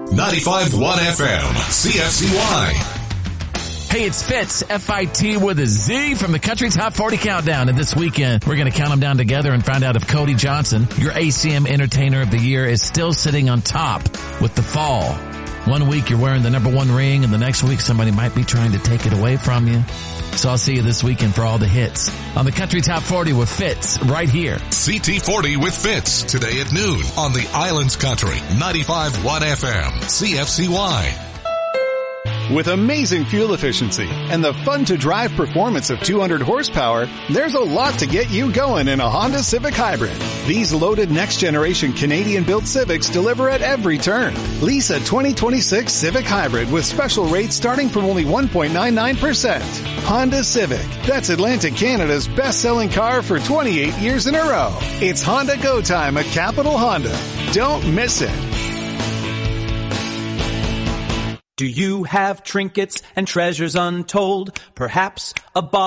95.1 FM, CFCY. Hey, it's Fitz, F-I-T with a Z from the Country Top 40 Countdown. And this weekend, we're going to count them down together and find out if Cody Johnson, your ACM Entertainer of the Year, is still sitting on top with the fall. 1 week you're wearing the number one ring, and the next week somebody might be trying to take it away from you. So I'll see you this weekend for all the hits on the Country Top 40 with Fitz right here. CT40 with Fitz today at noon on the Islands Country, 95.1 FM, CFCY. With amazing fuel efficiency and the fun-to-drive performance of 200 horsepower, there's a lot to get you going in a Honda Civic Hybrid. These loaded next-generation Canadian-built Civics deliver at every turn. Lease a 2026 Civic Hybrid with special rates starting from only 1.99%. Honda Civic. That's Atlantic Canada's best-selling car for 28 years in a row. It's Honda Go Time at Capital Honda. Don't miss it. Do you have trinkets and treasures untold? Perhaps a